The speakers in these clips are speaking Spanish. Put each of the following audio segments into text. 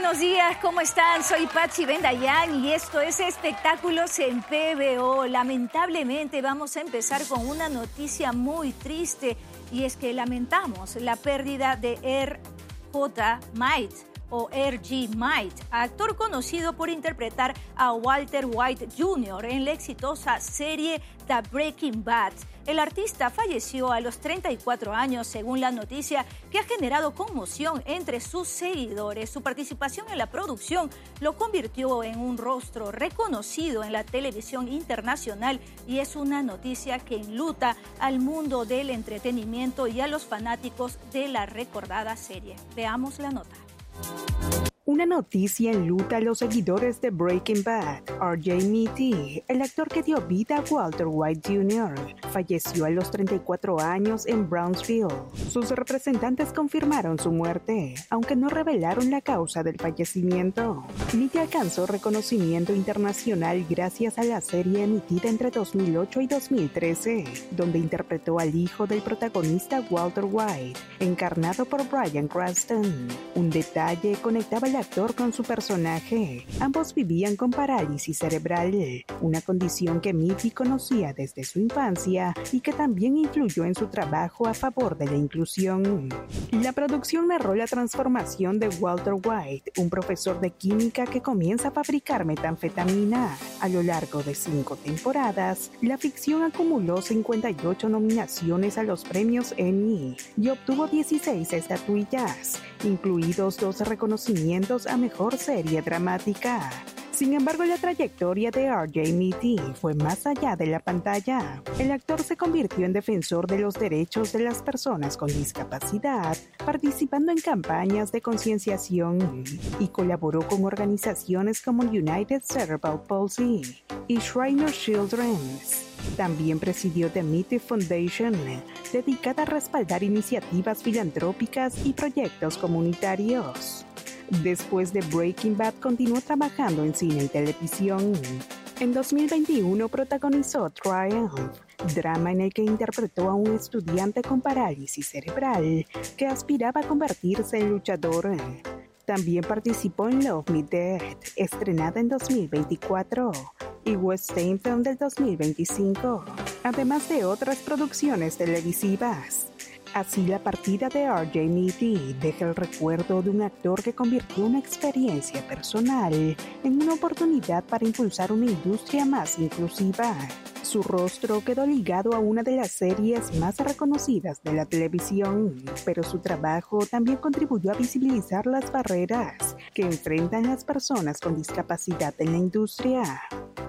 buenos días, ¿cómo están? Soy Patsy Bendayán y esto es Espectáculos en PBO. Lamentablemente vamos a empezar con una noticia muy triste y es que lamentamos la pérdida de R.J. Might o R.G. Might, actor conocido por interpretar a Walter White Jr. en la exitosa serie The Breaking Bad. El artista falleció a los 34 años, según la noticia, que ha generado conmoción entre sus seguidores. Su participación en la producción lo convirtió en un rostro reconocido en la televisión internacional y es una noticia que enluta al mundo del entretenimiento y a los fanáticos de la recordada serie. Veamos la nota. Una noticia enluta a los seguidores de Breaking Bad. R.J. Mitty, el actor que dio vida a Walter White Jr., falleció a los 34 años en Brownsville. Sus representantes confirmaron su muerte, aunque no revelaron la causa del fallecimiento. Mitty alcanzó reconocimiento internacional gracias a la serie emitida entre 2008 y 2013, donde interpretó al hijo del protagonista Walter White, encarnado por Bryan Cranston. Un detalle conectaba al actor con su personaje. Ambos vivían con parálisis cerebral, una condición que Mitty conocía desde su infancia y que también influyó en su trabajo a favor de la inclusión. La producción narró la transformación de Walter White, un profesor de química que comienza a fabricar metanfetamina. A lo largo de 5 temporadas, la ficción acumuló 58 nominaciones a los premios Emmy y obtuvo 16 estatuillas, incluidos 12 reconocimientos a Mejor Serie Dramática. Sin embargo, la trayectoria de R.J. Mitty fue más allá de la pantalla. El actor se convirtió en defensor de los derechos de las personas con discapacidad, participando en campañas de concienciación y colaboró con organizaciones como United Cerebral Palsy y Shriner Children's. También presidió The Mitty Foundation, dedicada a respaldar iniciativas filantrópicas y proyectos comunitarios. Después de Breaking Bad, continuó trabajando en cine y televisión. En 2021 protagonizó Triumph, drama en el que interpretó a un estudiante con parálisis cerebral que aspiraba a convertirse en luchador. También participó en Love Me Dead, estrenada en 2024, y West Hampton del 2025, además de otras producciones televisivas. Así, la partida de R.J. Mitty deja el recuerdo de un actor que convirtió una experiencia personal en una oportunidad para impulsar una industria más inclusiva. Su rostro quedó ligado a una de las series más reconocidas de la televisión, pero su trabajo también contribuyó a visibilizar las barreras que enfrentan las personas con discapacidad en la industria.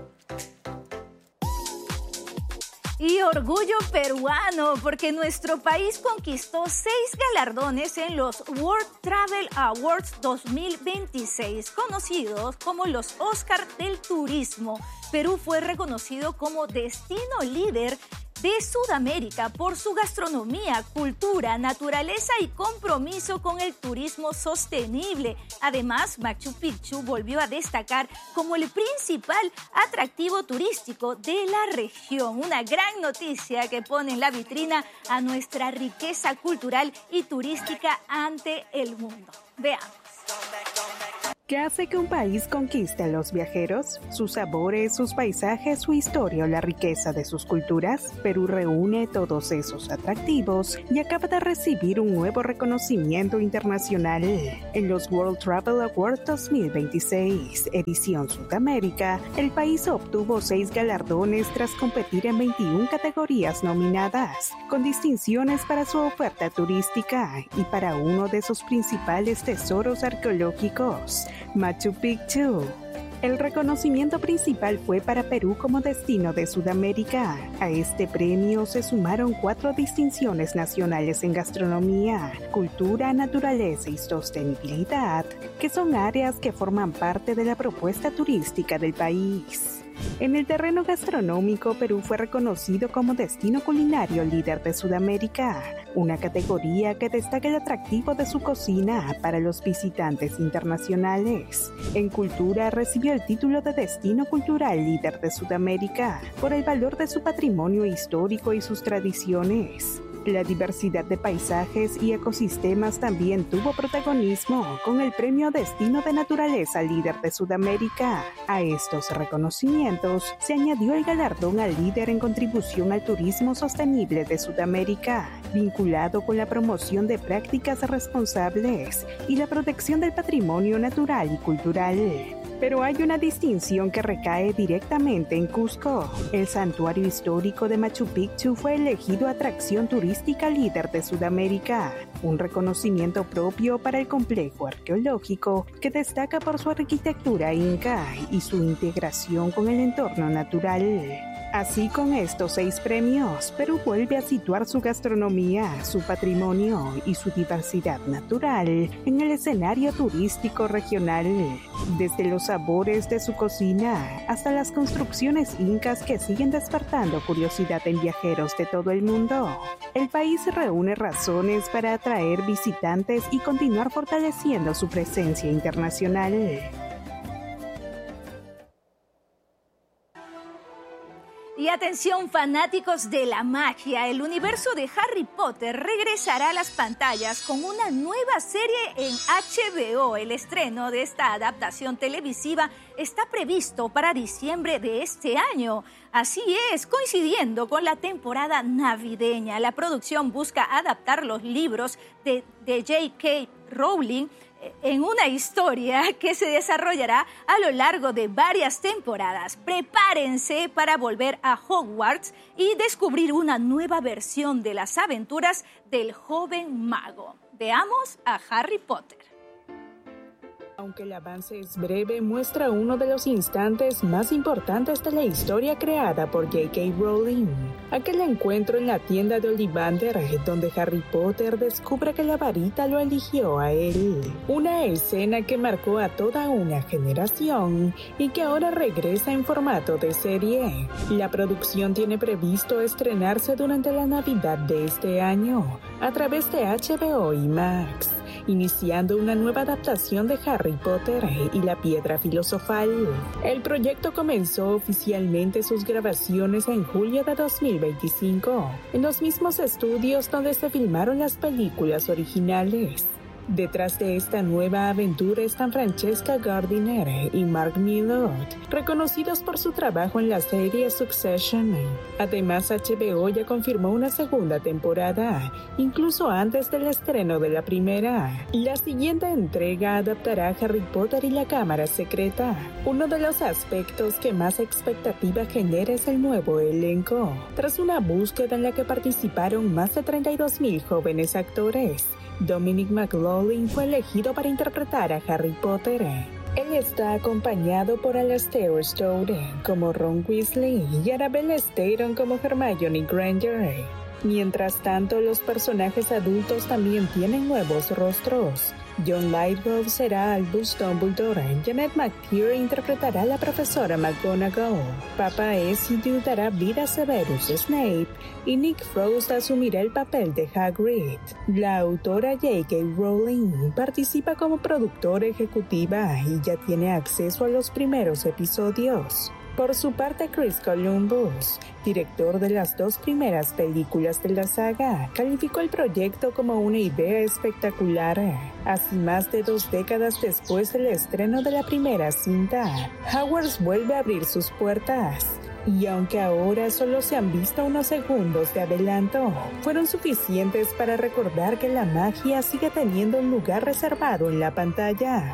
Y orgullo peruano, porque nuestro país conquistó 6 galardones en los World Travel Awards 2026, conocidos como los Oscar del Turismo. Perú fue reconocido como destino líder de Sudamérica por su gastronomía, cultura, naturaleza y compromiso con el turismo sostenible. Además, Machu Picchu volvió a destacar como el principal atractivo turístico de la región. Una gran noticia que pone en la vitrina a nuestra riqueza cultural y turística ante el mundo. Veamos. ¿Qué hace que un país conquiste a los viajeros? Sus sabores, sus paisajes, su historia o la riqueza de sus culturas. Perú reúne todos esos atractivos y acaba de recibir un nuevo reconocimiento internacional. En los World Travel Awards 2026, edición Sudamérica, el país obtuvo 6 galardones tras competir en 21 categorías nominadas, con distinciones para su oferta turística y para uno de sus principales tesoros arqueológicos, Machu Picchu. El reconocimiento principal fue para Perú como destino de Sudamérica. A este premio se sumaron 4 distinciones nacionales en gastronomía, cultura, naturaleza y sostenibilidad, que son áreas que forman parte de la propuesta turística del país. En el terreno gastronómico, Perú fue reconocido como destino culinario líder de Sudamérica, una categoría que destaca el atractivo de su cocina para los visitantes internacionales. En cultura, recibió el título de destino cultural líder de Sudamérica por el valor de su patrimonio histórico y sus tradiciones. La diversidad de paisajes y ecosistemas también tuvo protagonismo con el premio Destino de Naturaleza Líder de Sudamérica. A estos reconocimientos se añadió el galardón al líder en contribución al turismo sostenible de Sudamérica, vinculado con la promoción de prácticas responsables y la protección del patrimonio natural y cultural. Pero hay una distinción que recae directamente en Cusco. El santuario histórico de Machu Picchu fue elegido atracción turística líder de Sudamérica, un reconocimiento propio para el complejo arqueológico que destaca por su arquitectura inca y su integración con el entorno natural. Así, con estos 6 premios, Perú vuelve a situar su gastronomía, su patrimonio y su diversidad natural en el escenario turístico regional. Desde los sabores de su cocina hasta las construcciones incas que siguen despertando curiosidad en viajeros de todo el mundo, el país reúne razones para atraer visitantes y continuar fortaleciendo su presencia internacional. Y atención, fanáticos de la magia, el universo de Harry Potter regresará a las pantallas con una nueva serie en HBO. El estreno de esta adaptación televisiva está previsto para diciembre de este año. Así es, coincidiendo con la temporada navideña. La producción busca adaptar los libros de J.K. Rowling en una historia que se desarrollará a lo largo de varias temporadas. Prepárense para volver a Hogwarts y descubrir una nueva versión de las aventuras del joven mago. Veamos a Harry Potter. Aunque el avance es breve, muestra uno de los instantes más importantes de la historia creada por J.K. Rowling. Aquel encuentro en la tienda de Ollivander, donde Harry Potter descubre que la varita lo eligió a él. Una escena que marcó a toda una generación y que ahora regresa en formato de serie. La producción tiene previsto estrenarse durante la Navidad de este año, a través de HBO y Max, iniciando una nueva adaptación de Harry Potter y la Piedra Filosofal. El proyecto comenzó oficialmente sus grabaciones en julio de 2025, en los mismos estudios donde se filmaron las películas originales. Detrás de esta nueva aventura están Francesca Gardiner y Mark Millard, reconocidos por su trabajo en la serie Succession. Además, HBO ya confirmó una segunda temporada, incluso antes del estreno de la primera. La siguiente entrega adaptará a Harry Potter y la Cámara Secreta. Uno de los aspectos que más expectativa genera es el nuevo elenco, tras una búsqueda en la que participaron más de 32,000 jóvenes actores. Dominic McLaughlin fue elegido para interpretar a Harry Potter. Él está acompañado por Alastair Stone como Ron Weasley y Arabella Staton como Hermione Granger. Mientras tanto, los personajes adultos también tienen nuevos rostros. John Lithgow será Albus Dumbledore, Janet McTeer interpretará a la profesora McGonagall, Papa Ezio dará vida a Severus Snape y Nick Frost asumirá el papel de Hagrid. La autora J.K. Rowling participa como productora ejecutiva y ya tiene acceso a los primeros episodios. Por su parte, Chris Columbus, director de las 2 primeras películas de la saga, calificó el proyecto como una idea espectacular. Así, más de 2 décadas después del estreno de la primera cinta, Hogwarts vuelve a abrir sus puertas. Y aunque ahora solo se han visto unos segundos de adelanto, fueron suficientes para recordar que la magia sigue teniendo un lugar reservado en la pantalla.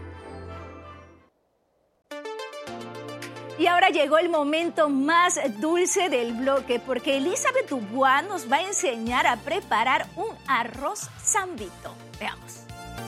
Y ahora llegó el momento más dulce del bloque, porque Elizabeth Dubois nos va a enseñar a preparar un arroz zambito. Veamos.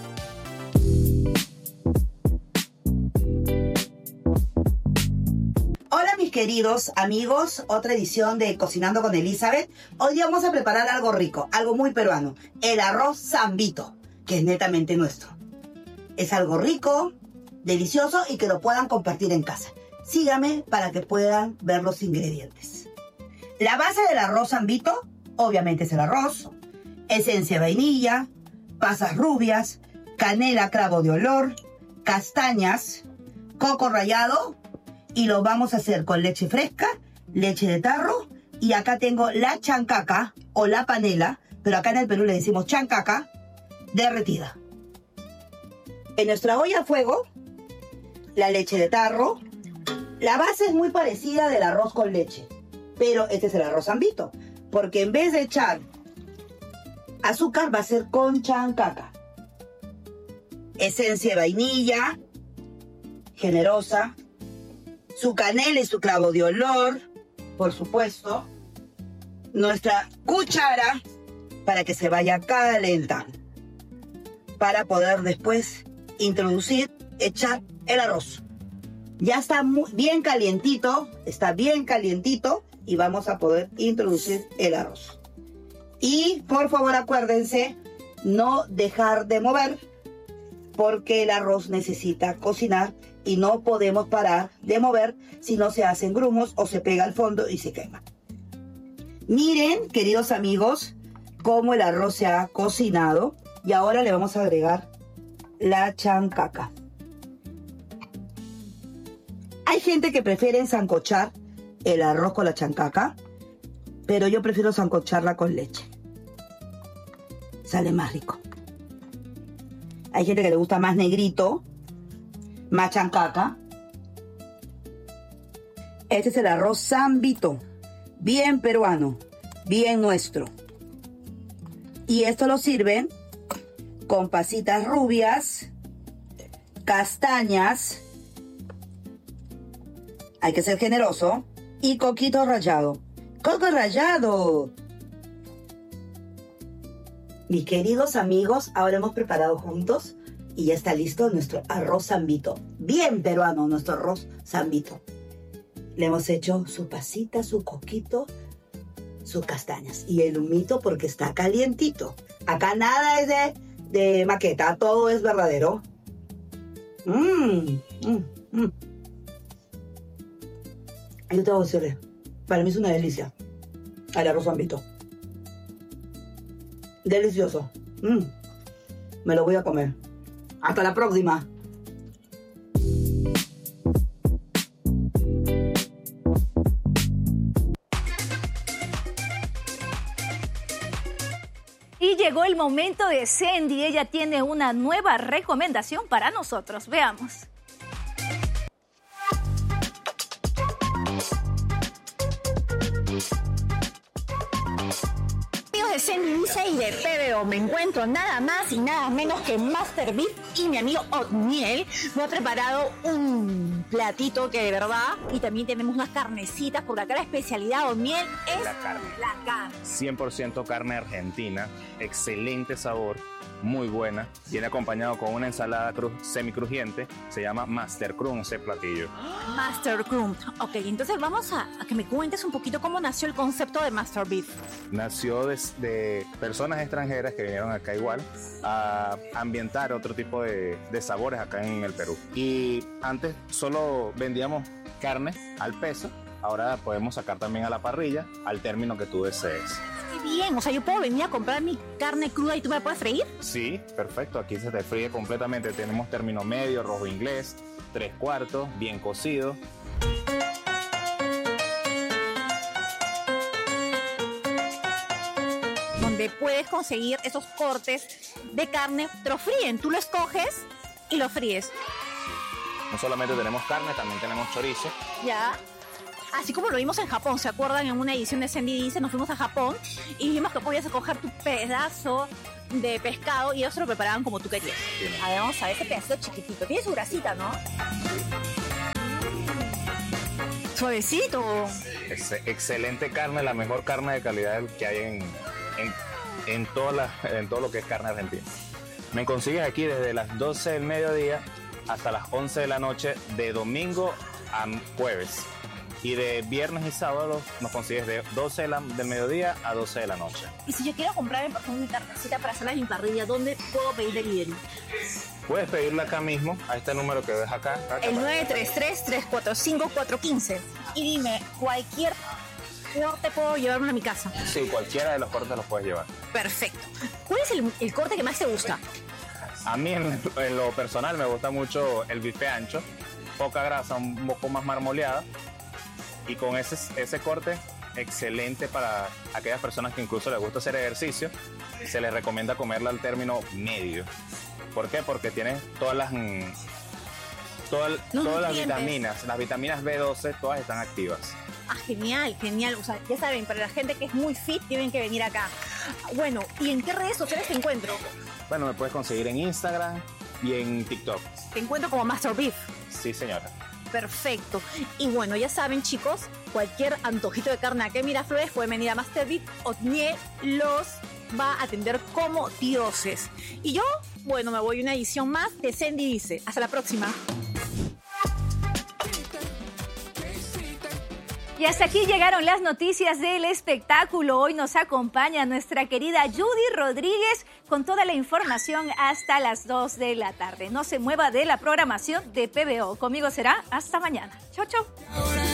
Hola mis queridos amigos, otra edición de Cocinando con Elizabeth. Hoy día vamos a preparar algo rico, algo muy peruano, el arroz zambito, que es netamente nuestro. Es algo rico, delicioso y que lo puedan compartir en casa. Síganme para que puedan ver los ingredientes. La base del arroz zambito, obviamente es el arroz, esencia de vainilla, pasas rubias, canela clavo de olor, castañas, coco rallado, y lo vamos a hacer con leche fresca, leche de tarro, Y acá tengo la chancaca o la panela, pero acá en el Perú le decimos chancaca derretida. En nuestra olla a fuego, la leche de tarro. La base es muy parecida del arroz con leche, pero este es el arroz zambito, porque en vez de echar azúcar va a ser con chancaca. Esencia de vainilla, generosa, su canela y su clavo de olor, por supuesto, nuestra cuchara para que se vaya calentando, para poder después introducir, echar el arroz. Ya está bien calientito y vamos a poder introducir el arroz. Y por favor acuérdense, no dejar de mover, porque el arroz necesita cocinar y no podemos parar de mover si no se hacen grumos o se pega al fondo y se quema. Miren, queridos amigos, cómo el arroz se ha cocinado y ahora le vamos a agregar la chancaca. Hay gente que prefiere sancochar el arroz con la chancaca, pero yo prefiero sancocharla con leche. Sale más rico. Hay gente que le gusta más negrito, más chancaca. Este es el arroz zambito, bien peruano, bien nuestro. Y esto lo sirven con pasitas rubias, castañas, hay que ser generoso, y coquito rallado. ¡Coco rallado! Mis queridos amigos, ahora hemos preparado juntos y ya está listo nuestro arroz zambito. Bien peruano nuestro arroz zambito. Le hemos hecho su pasita, su coquito, sus castañas y el humito porque está calientito. Acá nada es de maqueta, todo es verdadero. Yo te voy a decirle, para mí es una delicia el arroz zambito. Delicioso. Me lo voy a comer. Hasta la próxima. Y llegó el momento de Sandy. Ella tiene una nueva recomendación para nosotros. Veamos. De Sandy Dice y de PBO me encuentro nada más y nada menos que Master Beef y mi amigo Otniel me ha preparado un platito que de verdad, y también tenemos unas carnecitas porque acá la especialidad de Otniel es la carne. 100% carne argentina, excelente sabor, muy buena. Viene acompañado con una ensalada semicrujiente, se llama Master Crumb ese platillo. Master Crumb. Ok, entonces vamos a que me cuentes un poquito cómo nació el concepto de Master Beef. Nació de personas extranjeras que vinieron acá igual a ambientar otro tipo de sabores acá en el Perú. Y antes solo vendíamos carne al peso, ahora podemos sacar también a la parrilla al término que tú desees. Qué bien, o sea, yo puedo venir a comprar mi carne cruda y tú me la puedes freír. Sí, perfecto, aquí se te fríe completamente. Tenemos término medio, rojo inglés, 3/4, bien cocido. Donde puedes conseguir esos cortes de carne, te lo fríen, tú lo escoges y lo fríes. No solamente tenemos carne, también tenemos chorizo. Ya. Así como lo vimos en Japón, ¿se acuerdan? En una edición de Sandy Dice nos fuimos a Japón y vimos que podías escoger tu pedazo de pescado y ellos se lo preparaban como tú querías. Sí. A ver, vamos a ver ese pedacito chiquitito. Tiene su grasita, ¿no? Suavecito. Excelente carne, la mejor carne de calidad que hay en todo lo que es carne argentina. Me consigues aquí desde las 12 del mediodía hasta las 11 de la noche, de domingo a jueves. Y de viernes y sábado nos consigues de 12 del mediodía a 12 de la noche. Y si yo quiero comprarme por ejemplo mi carnecita para hacerla en mi parrilla, ¿dónde puedo pedir delivery? Puedes pedirla acá mismo, a este número que ves acá. El 933-345-415. Y dime, ¿cualquier corte puedo llevarme a mi casa? Sí, cualquiera de los cortes los puedes llevar. Perfecto. ¿Cuál es el corte que más te gusta? A mí en lo personal me gusta mucho el bife ancho, poca grasa, un poco más marmoleada. Y con ese corte excelente para aquellas personas que incluso les gusta hacer ejercicio. Se les recomienda comerla al término medio. ¿Por qué? Porque tiene todas las vitaminas. Las vitaminas B12, todas están activas. Ah, genial, genial. O sea, ya saben, para la gente que es muy fit, tienen que venir acá. Bueno, ¿y en qué redes sociales te encuentro? Bueno, me puedes conseguir en Instagram y en TikTok. Te encuentro como Master Beef. Sí, señora. Perfecto. Y bueno, ya saben, chicos, cualquier antojito de carne aquí en Miraflores pueden venir a Master Beef. Otniel los va a atender como dioses. Y yo, bueno, me voy a una edición más de Sandy Dice. Hasta la próxima. Y hasta aquí llegaron las noticias del espectáculo. Hoy nos acompaña nuestra querida Judy Rodríguez con toda la información hasta las 2 de la tarde. No se mueva de la programación de PBO. Conmigo será hasta mañana. Chau, chau.